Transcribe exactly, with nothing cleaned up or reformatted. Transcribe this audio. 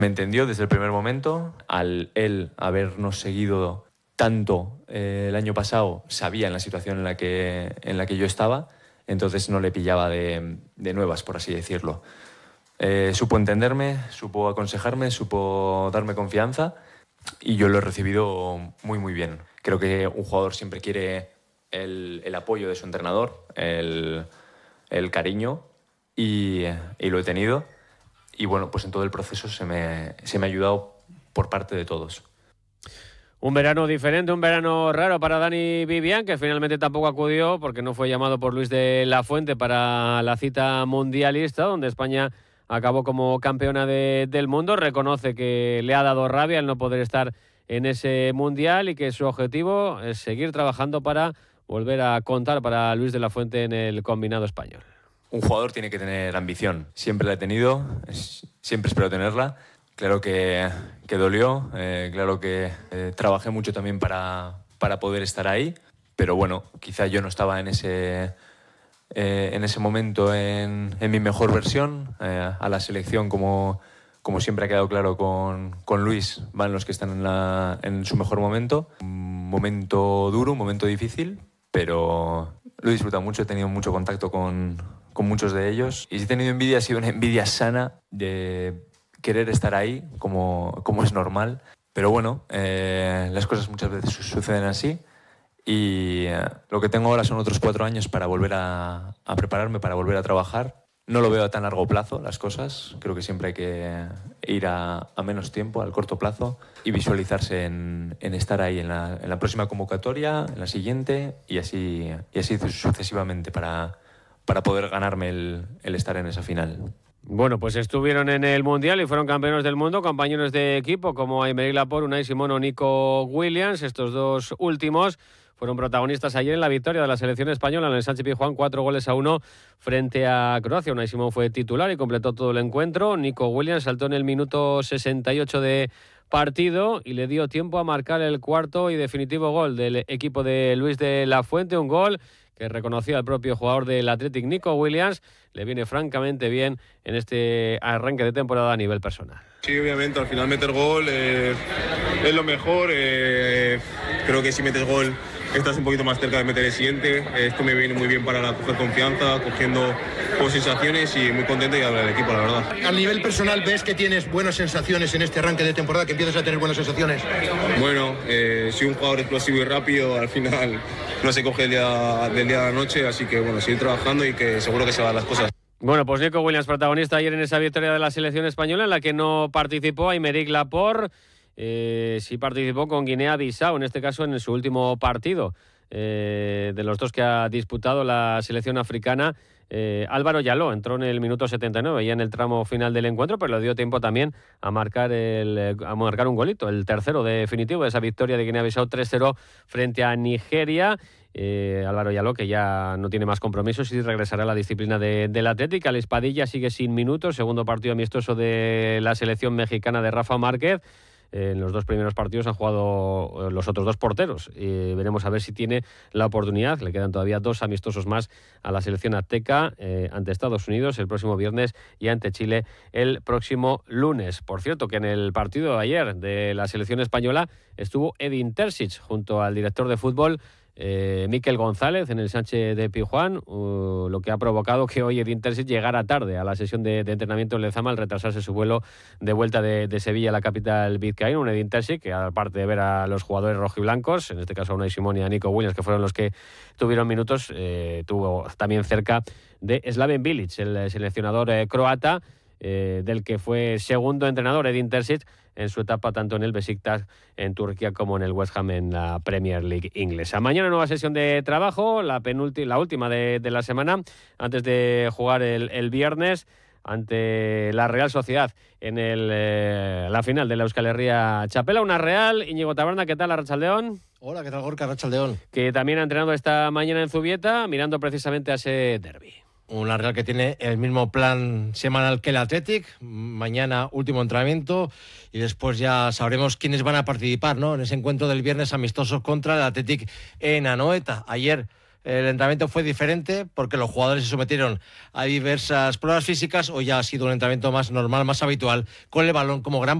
Me entendió desde el primer momento. Al él habernos seguido tanto eh, el año pasado, sabía en la situación en la que, en la que yo estaba, entonces no le pillaba de, de nuevas, por así decirlo. Eh, supo entenderme, supo aconsejarme, supo darme confianza y yo lo he recibido muy, muy bien. Creo que un jugador siempre quiere el, el apoyo de su entrenador, el, el cariño, y, y lo he tenido. Y bueno, pues en todo el proceso se me, se me ha ayudado por parte de todos. Un verano diferente, un verano raro para Dani Vivian, que finalmente tampoco acudió porque no fue llamado por Luis de la Fuente para la cita mundialista, donde España acabó como campeona de, del mundo. Reconoce que le ha dado rabia el no poder estar en ese mundial y que su objetivo es seguir trabajando para volver a contar para Luis de la Fuente en el combinado español. Un jugador tiene que tener ambición. Siempre la he tenido, siempre espero tenerla. Claro que, que dolió, eh, claro que eh, trabajé mucho también para, para poder estar ahí, pero bueno, quizá yo no estaba en ese, eh, en ese momento en, en mi mejor versión. Eh, a la selección, como, como siempre ha quedado claro con, con Luis, van los que están en, la, en su mejor momento. Un momento duro, un momento difícil, pero lo he disfrutado mucho, he tenido mucho contacto con, con muchos de ellos. Y si he tenido envidia, ha sido una envidia sana de querer estar ahí, como, como es normal. Pero bueno, eh, las cosas muchas veces suceden así y eh, lo que tengo ahora son otros cuatro años para volver a, a prepararme, para volver a trabajar. No lo veo a tan largo plazo las cosas, creo que siempre hay que ir a, a menos tiempo, al corto plazo, y visualizarse en, en estar ahí en la, en la próxima convocatoria, en la siguiente y así, y así sucesivamente para, para poder ganarme el, el estar en esa final. Bueno, pues estuvieron en el Mundial y fueron campeones del mundo, compañeros de equipo como Aymeric Laporte, Unai Simón o Nico Williams. Estos dos últimos fueron protagonistas ayer en la victoria de la selección española en el Sánchez-Pizjuán, cuatro goles a uno frente a Croacia. Unai Simón fue titular y completó todo el encuentro. Nico Williams saltó en el minuto sesenta y ocho de partido y le dio tiempo a marcar el cuarto y definitivo gol del equipo de Luis de la Fuente, un gol que reconocía al propio jugador del Athletic, Nico Williams. Le viene francamente bien en este arranque de temporada a nivel personal. Sí, obviamente, al final meter gol eh, es lo mejor. Eh, creo que si metes gol estás un poquito más cerca de meter el siguiente. Esto me viene muy bien para coger confianza, cogiendo pues, sensaciones y muy contento y hablar del equipo, la verdad. A nivel personal, ¿ves que tienes buenas sensaciones en este arranque de temporada, que empiezas a tener buenas sensaciones? Bueno, eh, soy un jugador explosivo y rápido, al final no se coge el día, del día a la noche, así que bueno, seguir trabajando y que seguro que se van las cosas. Bueno, pues Nico Williams, protagonista ayer en esa victoria de la selección española en la que no participó Aymeric Laporte. Eh, sí participó con Guinea-Bissau, en este caso en su último partido. Eh, de los dos que ha disputado la selección africana, eh, Álvaro Yaló entró en el minuto setenta y nueve, ya en el tramo final del encuentro, pero le dio tiempo también a marcar, el, a marcar un golito, el tercero definitivo de esa victoria de Guinea-Bissau tres cero frente a Nigeria. Eh, Álvaro Yaló, que ya no tiene más compromisos y regresará a la disciplina de, del Atlético. El Espadilla sigue sin minutos, segundo partido amistoso de la selección mexicana de Rafa Márquez. En los dos primeros partidos han jugado los otros dos porteros. Y veremos a ver si tiene la oportunidad. Le quedan todavía dos amistosos más a la selección azteca, eh, ante Estados Unidos el próximo viernes y ante Chile el próximo lunes. Por cierto, que en el partido de ayer de la selección española estuvo Edin Terzic junto al director de fútbol Eh, Mikel González en el Sánchez de Pizjuán, uh, lo que ha provocado que hoy Edin Terzic llegara tarde a la sesión de, de entrenamiento en Lezama al retrasarse su vuelo de vuelta de, de Sevilla a la capital vizcaína. Un Edin Terzic que, aparte de ver a los jugadores rojiblancos, en este caso a Unai Simón y a Nico Williams, que fueron los que tuvieron minutos, eh, tuvo también cerca de Slaven Bilic, el seleccionador eh, croata, eh, del que fue segundo entrenador Edin Terzic en su etapa tanto en el Besiktas en Turquía como en el West Ham en la Premier League inglesa. Mañana nueva sesión de trabajo, la penúltima, la última de, de la semana, antes de jugar el, el viernes ante la Real Sociedad en el, eh, la final de la Euskal Herria Txapela. Una Real, Íñigo Taberna, ¿qué tal, Arratsaldeon? Hola, ¿qué tal, Gorka? Arratsaldeon. Que también ha entrenado esta mañana en Zubieta, mirando precisamente a ese derbi. Una Real que tiene el mismo plan semanal que el Athletic. Mañana último entrenamiento y después ya sabremos quiénes van a participar, ¿no?, en ese encuentro del viernes amistoso contra el Athletic en Anoeta. Ayer el entrenamiento fue diferente porque los jugadores se sometieron a diversas pruebas físicas, o ya ha sido un entrenamiento más normal, más habitual, con el balón como gran